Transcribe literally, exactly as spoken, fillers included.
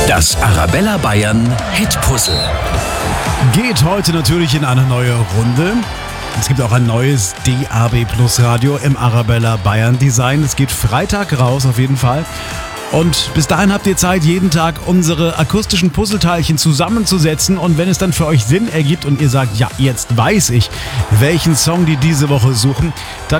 Das Arabella Bayern Hitpuzzle geht heute natürlich in eine neue Runde. Es gibt auch ein neues D A B Plus Radio im Arabella Bayern Design. Es geht Freitag raus auf jeden Fall. Und bis dahin habt ihr Zeit, jeden Tag unsere akustischen Puzzleteilchen zusammenzusetzen. Und wenn es dann für euch Sinn ergibt und ihr sagt, ja, jetzt weiß ich, welchen Song die diese Woche suchen, dann